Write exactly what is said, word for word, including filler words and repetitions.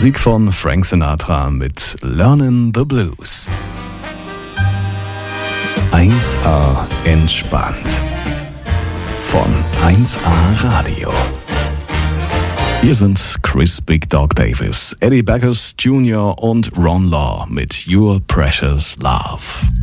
Musik von Frank Sinatra mit Learnin' the Blues. eins A entspannt. Von eins A Radio. Hier sind Chris Big Dog Davis, Eddie Backus Junior und Ron Law mit Your Precious Love.